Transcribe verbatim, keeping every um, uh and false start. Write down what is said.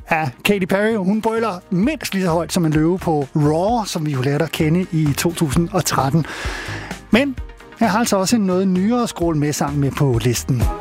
Ja, Katy Perry, hun brøler mindst lige så højt som en løve på Raw, som vi jo lærte at kende i to tusind og tretten. Men jeg har altså også en noget nyere skrål med sang med på listen.